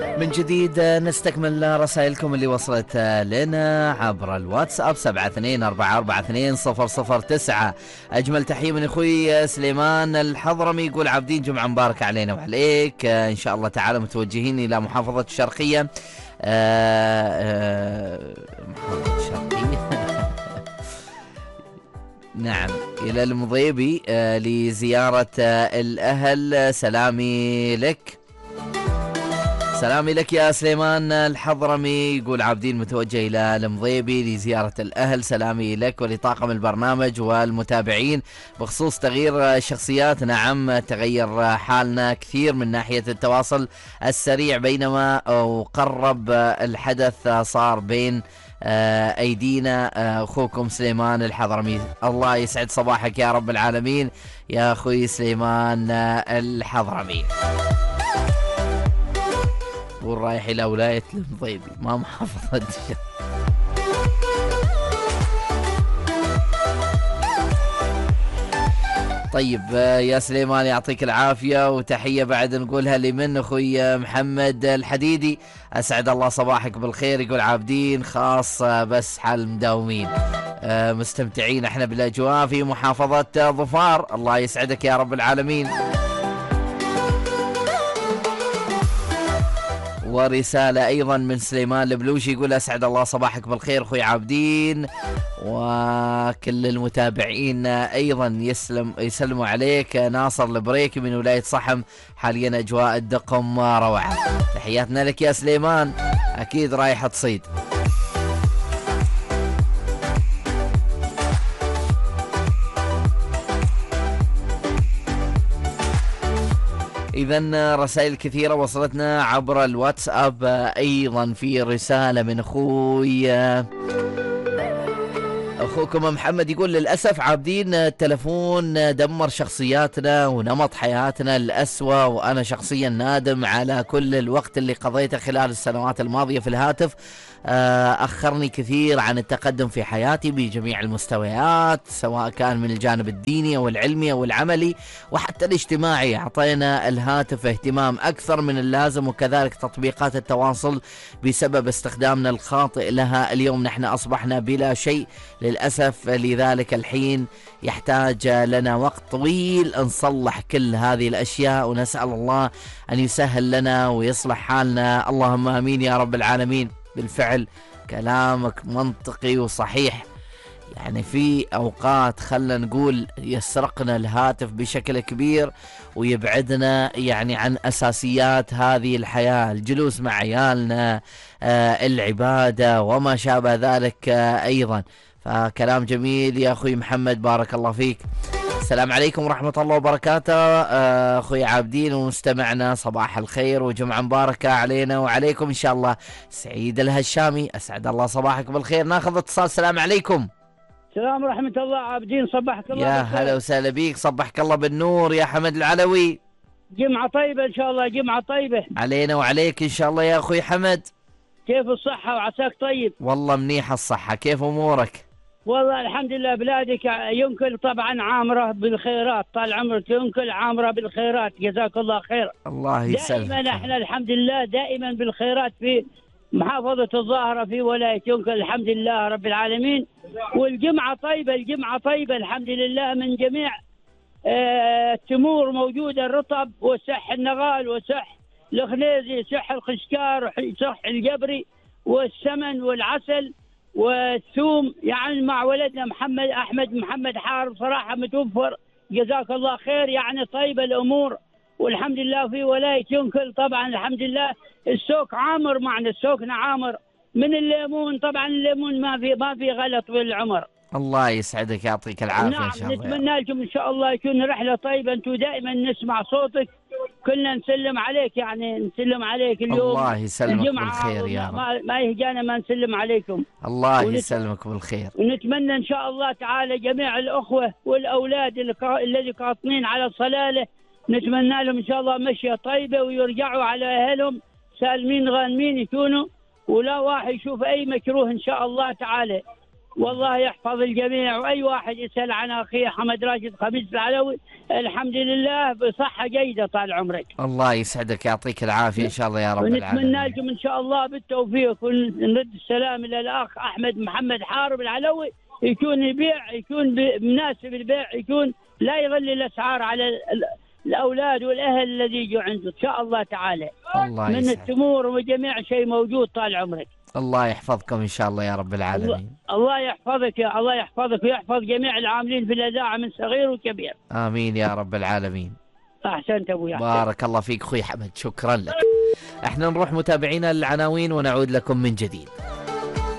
من جديد نستكمل رسائلكم اللي وصلت لنا عبر الواتساب 7244420009. أجمل تحية من أخوي سليمان الحضرمي، يقول عابدين جمعة مباركة علينا وعليك إن شاء الله تعالى، متوجهين إلى محافظة الشرقية. محافظة الشرقية نعم، إلى المضيبي لزيارة الأهل. سلامي لك يا سليمان الحضرمي، يقول عابدين متوجه إلى المضيبي لزيارة الأهل. سلامي لك ولطاقم البرنامج والمتابعين. بخصوص تغيير الشخصيات، نعم تغير حالنا كثير من ناحية التواصل السريع، بينما قرب الحدث صار بين أيدينا. أخوكم سليمان الحضرمي، الله يسعد صباحك يا رب العالمين يا أخوي سليمان الحضرمي. ورايح إلى ولاية المضيبي ما محافظة. طيب يا سليمان يعطيك العافية، وتحية بعد نقولها لمن أخوي محمد الحديدي. أسعد الله صباحك بالخير، يقول عابدين خاص بس حال المداومين، مستمتعين احنا بالأجواء في محافظة ظفار. الله يسعدك يا رب العالمين. ورسالة أيضا من سليمان البلوشي، يقول أسعد الله صباحك بالخير أخوي عابدين، وكل المتابعين أيضا يسلموا عليك. ناصر البريكي من ولاية صحم، حاليا أجواء الدقم روعة. تحياتنا لك يا سليمان، أكيد رايح تصيد. إذن رسائل كثيرة وصلتنا عبر الواتساب. أيضا في رسالة من أخوكم محمد، يقول للأسف عابدين التلفون دمر شخصياتنا ونمط حياتنا للأسوأ، وأنا شخصيا نادم على كل الوقت اللي قضيته خلال السنوات الماضية في الهاتف. أخرني كثير عن التقدم في حياتي بجميع المستويات، سواء كان من الجانب الديني أو العلمي أو العملي وحتى الاجتماعي. أعطينا الهاتف اهتمام أكثر من اللازم، وكذلك تطبيقات التواصل بسبب استخدامنا الخاطئ لها. اليوم نحن أصبحنا بلا شيء للأسف، لذلك الحين يحتاج لنا وقت طويل نصلح كل هذه الأشياء، ونسأل الله أن يسهل لنا ويصلح حالنا، اللهم آمين يا رب العالمين. بالفعل كلامك منطقي وصحيح، يعني في أوقات خلنا نقول يسرقنا الهاتف بشكل كبير ويبعدنا يعني عن أساسيات هذه الحياة، الجلوس مع عيالنا، العبادة وما شابه ذلك أيضا. فكلام جميل يا أخوي محمد، بارك الله فيك. السلام عليكم ورحمة الله وبركاته أخوي عابدين ومستمعنا، صباح الخير وجمعة مباركة علينا وعليكم إن شاء الله. سعيد الهشامي، أسعد الله صباحك بالخير. ناخذ اتصال. السلام عليكم. السلام ورحمة الله عابدين، صبحك الله يا بالخير. هلا وسهلا بيك، صبحك الله بالنور يا حمد العلوي. جمعة طيبة إن شاء الله، جمعة طيبة علينا وعليك إن شاء الله يا أخوي حمد. كيف الصحة وعساك طيب؟ والله منيح الصحة، كيف أمورك؟ والله الحمد لله، بلادك ينكل طبعا عامرة بالخيرات، طال عمرك ينكل عامرة بالخيرات، جزاك الله خير. الله يسلمك. دائما احنا الحمد لله دائما بالخيرات في محافظة الظاهرة في ولاية ينكل، الحمد لله رب العالمين. والجمعة طيبة، الجمعة طيبة الحمد لله، من جميع التمور موجودة، الرطب وسح النغال وسح الخنيزي، سح الخشكار، سح الجبري والسمن والعسل والثوم، يعني مع ولدنا أحمد محمد حارب صراحة متوفر، جزاك الله خير. يعني طيبة الأمور والحمد لله في ولاية ينكل. طبعا الحمد لله السوق عامر معنا، السوقنا عامر من الليمون، طبعا الليمون ما في غلط بالعمر. الله يسعدك، يعطيك العافية. نعم إن شاء الله نتمنى لكم إن شاء الله يكون رحلة طيبة، أنتم دائما نسمع صوتك، كلنا نسلم عليك، يعني نسلم عليك اليوم. الله يسلمك بالخير يا رب. ما يهجانا ما نسلم عليكم. الله يسلمك بالخير. ونتمنى إن شاء الله تعالى جميع الأخوة والأولاد الذي قاطنين على الصلالة، نتمنى لهم إن شاء الله مشية طيبة ويرجعوا على أهلهم سالمين غانمين يكونوا، ولا واحد يشوف أي مكروه إن شاء الله تعالى. والله يحفظ الجميع، واي واحد يسال عن اخيه حمد راشد خميس العلوي الحمد لله بصحه جيده طال عمرك. الله يسعدك، يعطيك العافيه ان شاء الله يا رب العالمين. ونتمنى لكم ان شاء الله بالتوفيق، ونرد السلام الى الاخ احمد محمد حارب العلوي، يكون يبيع، يكون مناسب البيع، يكون لا يغلي الاسعار على الاولاد والاهل الذي يجوا عنده ان شاء الله تعالى. الله من يسعدك. التمور وجميع شيء موجود طال عمرك. الله يحفظكم ان شاء الله يا رب العالمين. الله يحفظك، يا الله يحفظك ويحفظ جميع العاملين في الاذاعه من صغير وكبير. امين يا رب العالمين. احسنت ابوي. بارك الله فيك اخوي حمد، شكرا لك. احنا نروح متابعينا للعناوين ونعود لكم من جديد.